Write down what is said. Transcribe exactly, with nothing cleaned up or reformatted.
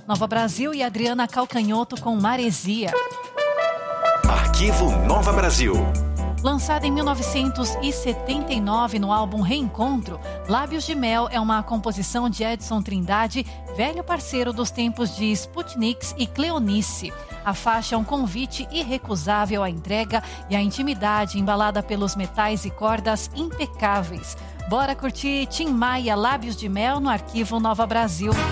Nova Brasil e Adriana Calcanhoto com Maresia. Arquivo Nova Brasil. Lançada em mil novecentos e setenta e nove no álbum Reencontro, Lábios de Mel é uma composição de Edson Trindade, velho parceiro dos tempos de Sputniks e Cleonice. A faixa é um convite irrecusável à entrega e à intimidade embalada pelos metais e cordas impecáveis. Bora curtir Tim Maia, Lábios de Mel no Arquivo Nova Brasil.